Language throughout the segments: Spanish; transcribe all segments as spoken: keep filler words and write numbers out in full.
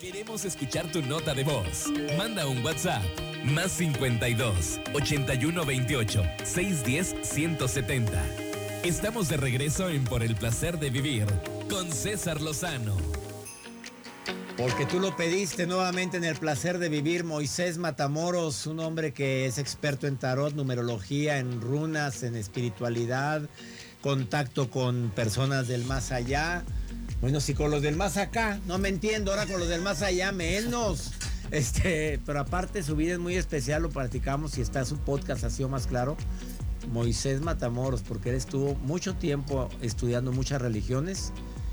Queremos escuchar tu nota de voz. Manda un WhatsApp. Más cincuenta y dos, ochenta y uno veintiocho, seiscientos diez, ciento setenta. Estamos de regreso en Por el Placer de Vivir con César Lozano. Porque tú lo pediste nuevamente en El Placer de Vivir, Moisés Matamoros, un hombre que es experto en tarot, numerología, en runas, en espiritualidad, contacto con personas del más allá. Bueno, si con los del más acá, no me entiendo, ahora con los del más allá menos. Este, pero aparte su vida es muy especial, lo platicamos y está su podcast, ha sido más claro. Moisés Matamoros, porque él estuvo mucho tiempo estudiando muchas religiones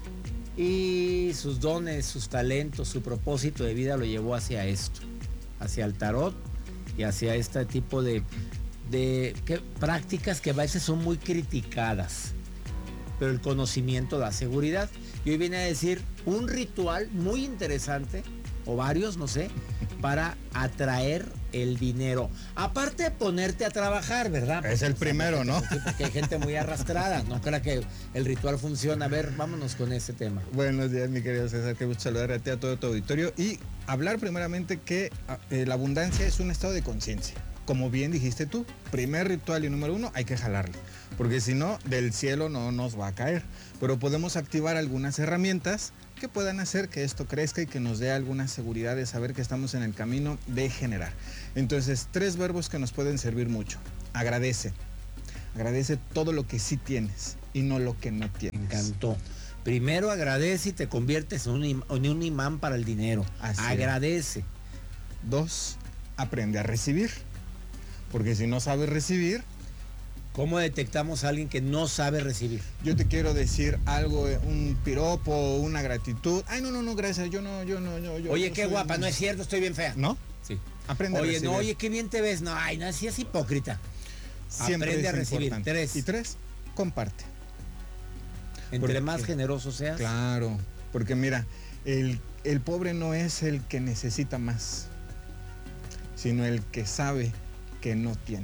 y sus dones, sus talentos, su propósito de vida lo llevó hacia esto, hacia el tarot y hacia este tipo de, de ¿qué? prácticas que a veces son muy criticadas, pero el conocimiento da seguridad. Y hoy viene a decir un ritual muy interesante, o varios, no sé, para atraer el dinero. Aparte de ponerte a trabajar, ¿verdad? Es el primero, ¿no? Porque hay gente muy arrastrada, no crea que el ritual funciona. A ver, vámonos con ese tema. Buenos días, mi querido César, qué gusto saludar a ti, a todo tu auditorio y hablar primeramente que eh, la abundancia es un estado de conciencia. Como bien dijiste tú, primer ritual y número uno, hay que jalarle, porque si no, del cielo no nos va a caer. Pero podemos activar algunas herramientas que puedan hacer que esto crezca y que nos dé alguna seguridad de saber que estamos en el camino de generar. Entonces, tres verbos que nos pueden servir mucho. Agradece. Agradece todo lo que sí tienes y no lo que no tienes. Me encantó. Primero agradece y te conviertes en un, im- en un imán para el dinero. Así es. Agradece. Dos, aprende a recibir. Porque si no sabes recibir, ¿Cómo detectamos a alguien que no sabe recibir? yo te quiero decir algo, eh, un piropo, una gratitud. Ay, no, no, no, gracias, yo no, yo no, yo, yo. Oye, yo qué soy- guapa, no es cierto, estoy bien fea. ¿No? Sí. Aprende a Oye, recibir. no, oye, qué bien te ves. No, ay, no, así es hipócrita. Siempre aprende es a recibir. importante. Tres. Y tres, comparte. Entre porque- más generoso seas. Claro, porque mira, el, el pobre no es el que necesita más, sino el que sabe que no tiene.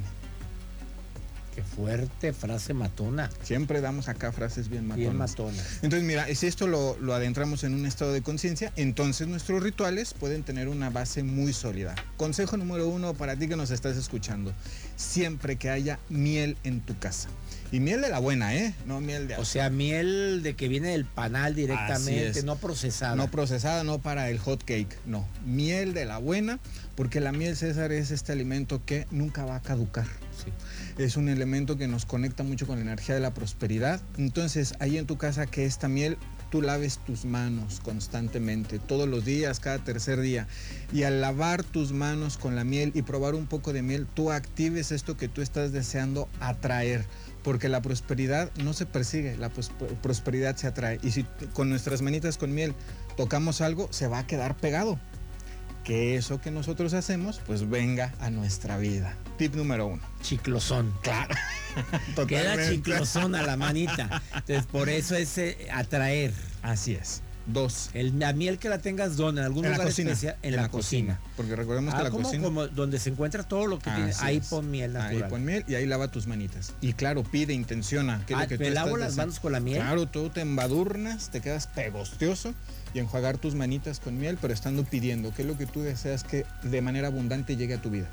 Qué fuerte frase matona. Siempre damos acá frases bien matonas. Bien matona. Entonces, mira, si esto lo, lo adentramos en un estado de conciencia, entonces nuestros rituales pueden tener una base muy sólida. Consejo número uno para ti que nos estás escuchando. Siempre que haya miel en tu casa. Y miel de la buena, ¿eh? No miel de... O sea, miel de que viene del panal Así directamente, es. no procesada. No procesada, no para el hot cake, no. Miel de la buena, porque la miel, César, es este alimento que nunca va a caducar. Sí. Es un elemento que nos conecta mucho con la energía de la prosperidad. Entonces, ahí en tu casa, que esta miel, tú laves tus manos constantemente, todos los días, cada tercer día. Y al lavar tus manos con la miel y probar un poco de miel, tú actives esto que tú estás deseando atraer. Porque la prosperidad no se persigue, la pros- prosperidad se atrae. Y si con nuestras manitas con miel tocamos algo, se va a quedar pegado. Que eso que nosotros hacemos, pues venga a nuestra vida. Tip número uno. Chiclosón. Claro. Queda chiclosón a la manita. Entonces, por eso es eh, atraer. Así es. Dos. El, la miel que la tengas donde, en algún En la lugar cocina. especial. En, la, cocina. Porque recordemos que Ah, la como, cocina. como donde se encuentra todo lo que tiene. Así Ahí es. pon miel natural. Ahí pon miel y ahí lava tus manitas. Y claro, pide, intenciona. ¿Qué es Ah, lo que tú ¿me lavo estás las deseando? manos con la miel? Claro, tú te embadurnas, te quedas pegostioso y enjuagar tus manitas con miel, pero estando pidiendo qué es lo que tú deseas que de manera abundante llegue a tu vida.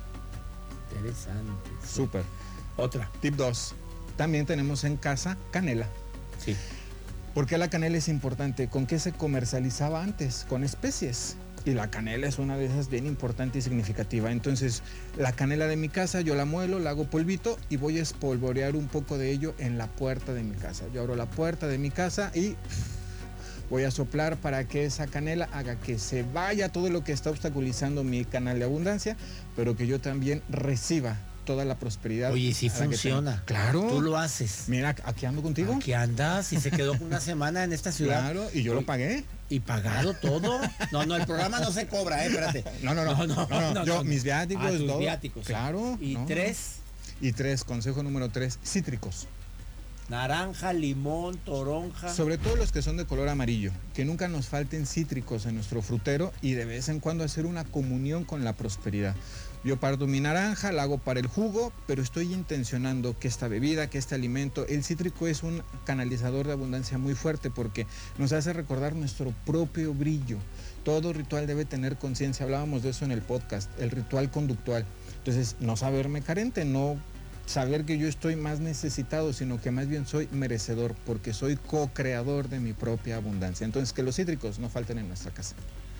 Interesante. Sí. Súper. Otra. Tip dos. También tenemos en casa canela. Sí. ¿Por qué la canela es importante? ¿Con qué se comercializaba antes? Con especies. Y la canela es una de esas bien importante y significativa. Entonces, la canela de mi casa, yo la muelo, la hago polvito y voy a espolvorear un poco de ello en la puerta de mi casa. Yo abro la puerta de mi casa y voy a soplar para que esa canela haga que se vaya todo lo que está obstaculizando mi canal de abundancia, pero que yo también reciba toda la prosperidad. Oye, sí a la que funciona. tengo. Claro. Tú lo haces. Mira, aquí ando contigo. Aquí andas y se quedó una semana en esta ciudad. Claro, y yo lo pagué. Y pagado todo. No, no, el programa no se cobra, eh, espérate. No, no, no, no, no, no, yo, mis viáticos, Ah, tus todo. viáticos. Claro. Y no. tres. Y tres, consejo número tres, cítricos. Naranja, limón, toronja. Sobre todo los que son de color amarillo, que nunca nos falten cítricos en nuestro frutero y de vez en cuando hacer una comunión con la prosperidad. Yo parto mi naranja, la hago para el jugo, pero estoy intencionando que esta bebida, que este alimento, el cítrico es un canalizador de abundancia muy fuerte porque nos hace recordar nuestro propio brillo. Todo ritual debe tener conciencia, hablábamos de eso en el podcast, el ritual conductual. Entonces, no saberme carente, no saber que yo estoy más necesitado, sino que más bien soy merecedor porque soy co-creador de mi propia abundancia. Entonces, que los cítricos no falten en nuestra casa.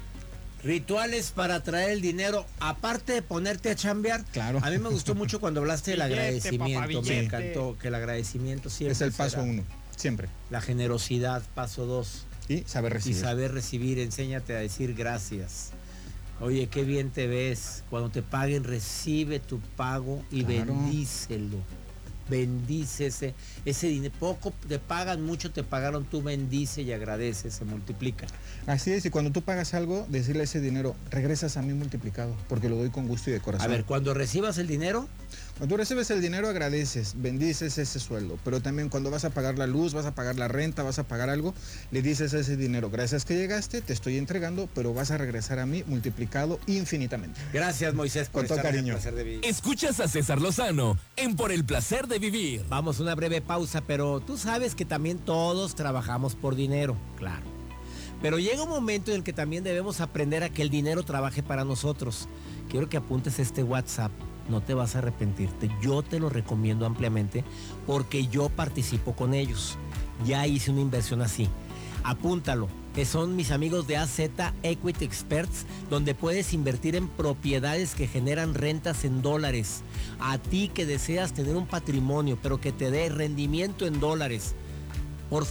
Rituales para traer el dinero, aparte de ponerte a chambear. Claro. A mí me gustó mucho cuando hablaste del Billete, agradecimiento. papá, Me billete. encantó que el agradecimiento siempre Es el paso será. uno, siempre. La generosidad, paso dos. Y saber recibir. Y saber recibir, enséñate a decir gracias. Oye, qué bien te ves. Cuando te paguen, recibe tu pago y Claro. bendícelo. Bendice ese, ese dinero. Poco te pagan, mucho te pagaron, tú bendice y agradece, se multiplica. Así es, y cuando tú pagas algo, decirle a ese dinero, regresas a mí multiplicado, porque lo doy con gusto y de corazón. A ver, cuando recibas el dinero, Cuando tú recibes el dinero, agradeces, bendices ese sueldo, pero también cuando vas a pagar la luz, vas a pagar la renta, vas a pagar algo, le dices a ese dinero, gracias que llegaste, te estoy entregando, pero vas a regresar a mí multiplicado infinitamente. gracias Moisés por Con todo estar en el cariño. placer de vivir. Escuchas a César Lozano en Por el Placer de Vivir. Vamos a una breve pausa, pero tú sabes que también todos trabajamos por dinero, claro. Pero llega un momento en el que también debemos aprender a que el dinero trabaje para nosotros. Quiero que apuntes este WhatsApp, no te vas a arrepentirte. Yo te lo recomiendo ampliamente porque yo participo con ellos. Ya hice una inversión así. Apúntalo, que son mis amigos de A Z Equity Experts, donde puedes invertir en propiedades que generan rentas en dólares. A ti que deseas tener un patrimonio, pero que te dé rendimiento en dólares,